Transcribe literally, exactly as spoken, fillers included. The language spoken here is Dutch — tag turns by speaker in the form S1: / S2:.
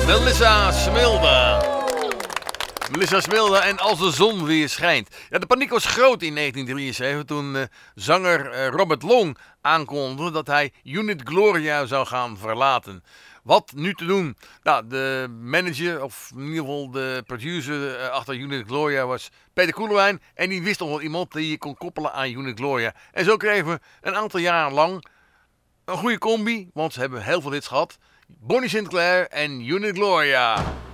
S1: Melissa Smilde. Melissa Smilde en Als de zon weer schijnt. Ja, de paniek was groot in negentien drieënzeventig toen uh, zanger uh, Robert Long aankondigde dat hij Unit Gloria zou gaan verlaten. Wat nu te doen? Nou, de manager, of in ieder geval de producer uh, achter Unit Gloria was Peter Koelewijn. En die wist nog wel iemand die je kon koppelen aan Unit Gloria. En zo kregen we een aantal jaren lang een goede combi, want ze hebben heel veel hits gehad. Bonnie Sinclair en Unit Gloria.